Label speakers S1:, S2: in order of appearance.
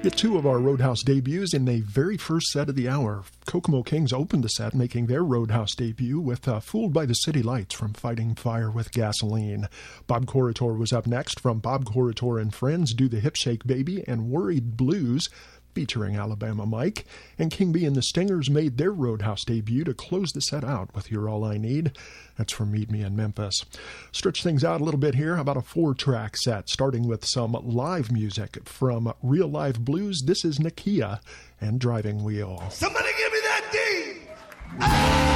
S1: Get two of our Roadhouse debuts in the very first set of the hour. Kokomo Kings opened the set, making their Roadhouse debut with Fooled by the City Lights from Fighting Fire with Gasoline. Bob Corritore was up next from Bob Corritore and Friends, Do the Hip Shake Baby and Worried Blues, featuring Alabama Mike. And King B and the Stingers made their Roadhouse debut to close the set out with You're All I Need. That's from Meet Me in Memphis. Stretch things out a little bit here. How about a 4-track set, starting with some live music from Real Live Blues. This is Nakia and Driving Wheel.
S2: Somebody give me that D!